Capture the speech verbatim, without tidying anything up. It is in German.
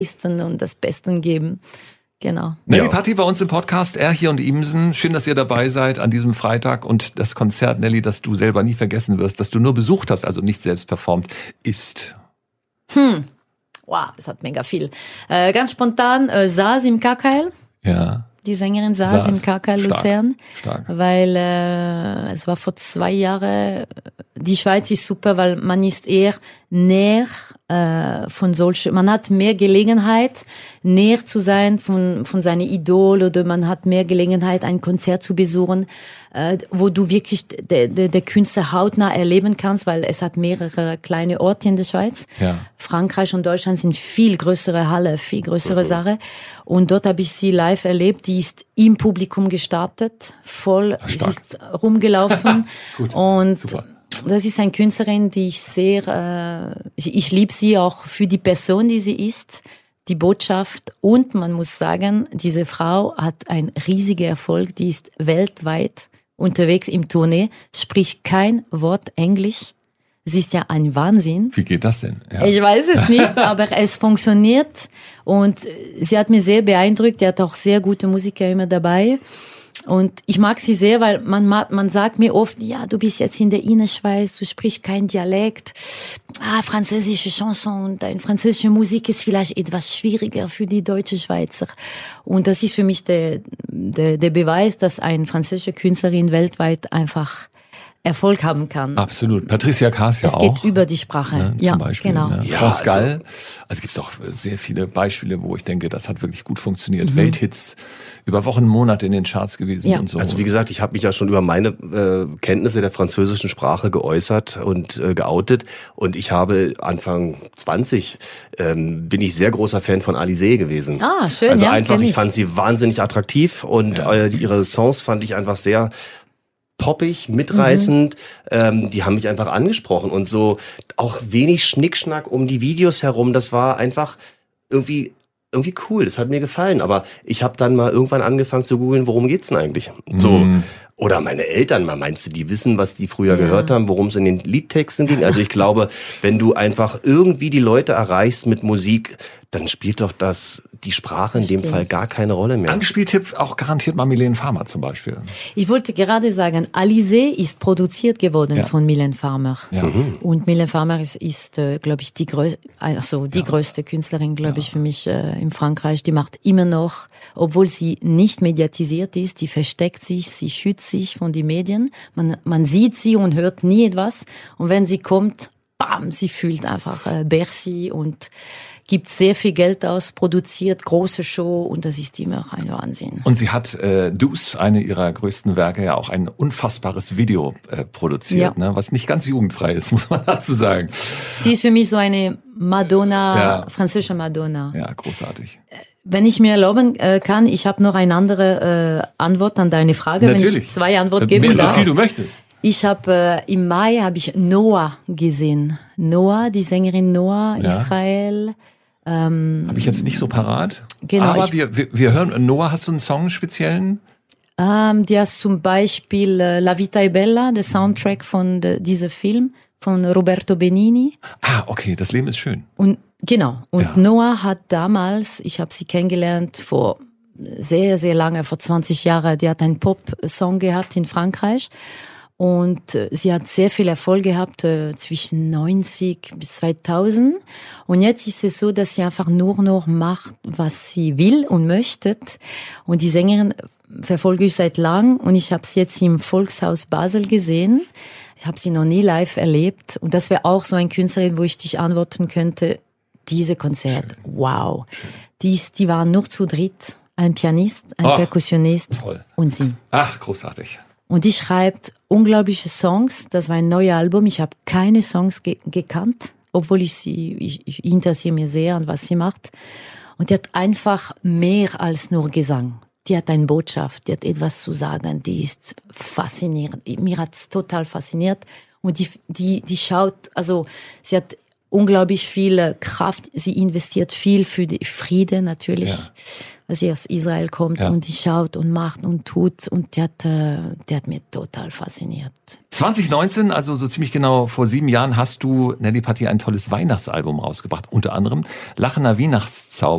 und das Beste geben. Genau. Nelly Patti bei uns im Podcast, Er hier und Imsen. Schön, dass ihr dabei seid an diesem Freitag. Und das Konzert, Nelly, das du selber nie vergessen wirst, das du nur besucht hast, also nicht selbst performt, ist... Hm. Wow, es hat mega viel. Äh, ganz spontan, äh, Saas im K K L. Ja. Die Sängerin Saas, Saas. im K K L Luzern. Stark. Weil äh, es war vor zwei Jahren. Die Schweiz ist super, weil man ist eher näher äh, von solchen, man hat mehr Gelegenheit, näher zu sein von, von seinen Idol, oder man hat mehr Gelegenheit, ein Konzert zu besuchen, äh, wo du wirklich der de, de Künstler hautnah erleben kannst, weil es hat mehrere kleine Orte in der Schweiz. Ja. Frankreich und Deutschland sind viel größere Halle, viel größere mhm. Sache. Und dort habe ich sie live erlebt. Die ist im Publikum gestartet, voll, Ach, sie ist rumgelaufen. Gut, und super. Das ist eine Künstlerin, die ich sehr, äh, ich, ich liebe sie auch für die Person, die sie ist, die Botschaft. Und man muss sagen, diese Frau hat einen riesigen Erfolg. Die ist weltweit unterwegs im Tournee, spricht kein Wort Englisch. Sie ist ja ein Wahnsinn. Wie geht das denn? Ja. Ich weiß es nicht, aber es funktioniert. Und sie hat mich sehr beeindruckt. Die hat auch sehr gute Musiker immer dabei. Und ich mag sie sehr, weil man, man sagt mir oft, ja, du bist jetzt in der Innerschweiz, du sprichst kein Dialekt. Ah, französische Chanson und deine französische Musik ist vielleicht etwas schwieriger für die deutsche Schweizer. Und das ist für mich der, der, der Beweis, dass eine französische Künstlerin weltweit einfach Erfolg haben kann. Absolut. Patricia Kaas ja es auch. Es geht über die Sprache. Ne, ja, zum Beispiel. Genau. Ne? Ja, France Gall. also, also es gibt auch sehr viele Beispiele, wo ich denke, das hat wirklich gut funktioniert. Mhm. Welthits über Wochen, Monate in den Charts gewesen ja. und so. Also wie gesagt, ich habe mich ja schon über meine äh, Kenntnisse der französischen Sprache geäußert und äh, geoutet. Und ich habe Anfang zwanzig, ähm, bin ich sehr großer Fan von Alizée gewesen. Ah, schön, Also ja, einfach, ich. ich fand sie wahnsinnig attraktiv und ja. äh, ihre Songs fand ich einfach sehr poppig, mitreißend, mhm. ähm, die haben mich einfach angesprochen und so auch wenig Schnickschnack um die Videos herum, das war einfach irgendwie irgendwie cool, das hat mir gefallen, aber ich habe dann mal irgendwann angefangen zu googeln, worum geht's denn eigentlich? Mhm. So. Oder meine Eltern, mal meinst du, die wissen, was die früher ja. gehört haben, worum es in den Liedtexten ging? Also ich glaube, wenn du einfach irgendwie die Leute erreichst mit Musik, dann spielt doch das die Sprache in dem Fall gar keine Rolle mehr. Anspieltipp auch garantiert mal Milene Farmer zum Beispiel. Ich wollte gerade sagen, Alizée ist produziert geworden ja. von Milene Farmer. Ja. Mhm. Und Milene Farmer ist, ist äh, glaube ich, die, grö- also die ja. größte Künstlerin, glaube ja. ich, für mich äh, in Frankreich. Die macht immer noch, obwohl sie nicht mediatisiert ist, die versteckt sich, sie schützt sich von den Medien. Man, man sieht sie und hört nie etwas. Und wenn sie kommt, bam, sie fühlt einfach äh, Bercy und gibt sehr viel Geld aus, produziert große Show und das ist immer ein Wahnsinn. Und sie hat äh, Deuce, eine ihrer größten Werke, ja auch ein unfassbares Video äh, produziert, ja. ne? Was nicht ganz jugendfrei ist, muss man dazu sagen. Sie ist für mich so eine Madonna, ja. französische Madonna. Ja, großartig. Wenn ich mir erlauben äh, kann, ich habe noch eine andere äh, Antwort an deine Frage, Natürlich. wenn ich zwei Antworten geben Mehr, darf. so viel du möchtest. Ich habe äh, im Mai habe ich Noah gesehen. Noah, die Sängerin Noah, ja. Israel. Ähm, habe ich jetzt nicht so parat. Genau. Aber ich, wir, wir, wir hören, Noah, hast du einen Song speziellen? Ähm, die hast zum Beispiel äh, La Vita è Bella, der Soundtrack von de, diesem Film von Roberto Benigni. Ah, okay, das Leben ist schön. Und genau. Und ja. Noah hat damals, ich habe sie kennengelernt vor sehr, sehr lange, vor zwanzig Jahren, die hat einen Pop-Song gehabt in Frankreich. Und äh, sie hat sehr viel Erfolg gehabt äh, zwischen neunzig bis zweitausend. Und jetzt ist es so, dass sie einfach nur noch macht, was sie will und möchte. Und die Sängerin verfolge ich seit lang. Und ich habe sie jetzt im Volkshaus Basel gesehen. Ich habe sie noch nie live erlebt. Und das wäre auch so ein Künstlerin, wo ich dich antworten könnte, diese Konzert, schön. Wow. Die, ist, die waren nur zu dritt. Ein Pianist, ein oh, Perkussionist toll. Und sie. Ach, großartig. Und die schreibt unglaubliche Songs. Das war ein neues Album. Ich habe keine Songs ge- gekannt, obwohl ich sie, ich, ich interessiere mich sehr an, was sie macht. Und die hat einfach mehr als nur Gesang. Die hat eine Botschaft, die hat etwas zu sagen, die ist faszinierend. Mir hat's total fasziniert. Und die, die, die schaut, also sie hat unglaublich viel Kraft. Sie investiert viel für die Friede natürlich, ja. weil sie aus Israel kommt ja. und die schaut und macht und tut. Und die hat, die hat mir total fasziniert. zwanzig neunzehn, also so ziemlich genau vor sieben Jahren, hast du, Nelly Paty, ein tolles Weihnachtsalbum rausgebracht. Unter anderem Lachender Weihnachtszauber.